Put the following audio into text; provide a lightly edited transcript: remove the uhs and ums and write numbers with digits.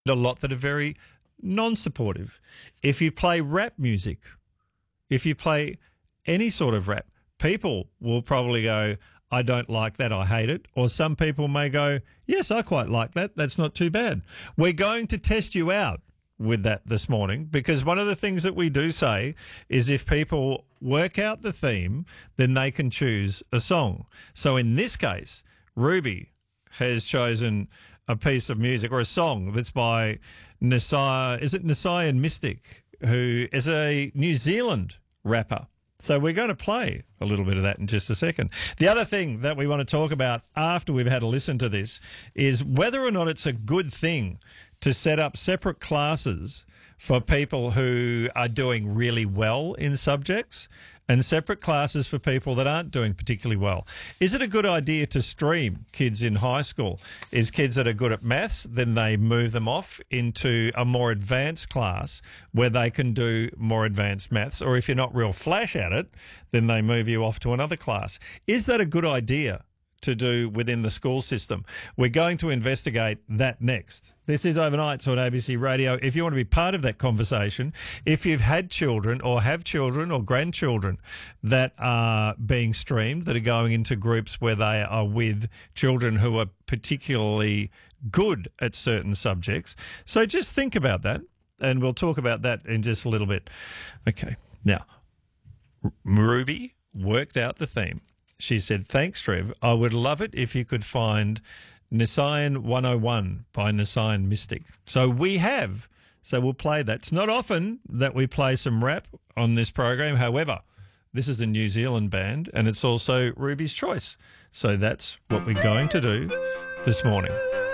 a lot that are very non-supportive. If you play rap music, if you play any sort of rap, people will probably go, I don't like that, I hate it. Or some people may go, yes, I quite like that, that's not too bad. We're going to test you out with that this morning, because one of the things that we do say is if people work out the theme, then they can choose a song. So in this case, Ruby has chosen a piece of music or a song that's by Nasiah Mystic, who is a New Zealand rapper. So we're going to play a little bit of that in just a second. The other thing that we want to talk about after we've had a listen to this is whether or not it's a good thing to set up separate classes for people who are doing really well in subjects and separate classes for people that aren't doing particularly well. Is it a good idea to stream kids in high school? Is kids that are good at maths, then they move them off into a more advanced class where they can do more advanced maths? Or if you're not real flash at it, then they move you off to another class. Is that a good idea to do within the school system? We're going to investigate that next. This is Overnights on ABC Radio. If you want to be part of that conversation, if you've had children or have children or grandchildren that are being streamed, that are going into groups where they are with children who are particularly good at certain subjects. So just think about that, and we'll talk about that in just a little bit. Okay, now, Ruby worked out the theme. She said, thanks, Trev. I would love it if you could find Nisayan 101 by Nisayan Mystic. So we have. So we'll play that. It's not often that we play some rap on this program. However, this is a New Zealand band and it's also Ruby's choice. So that's what we're going to do this morning.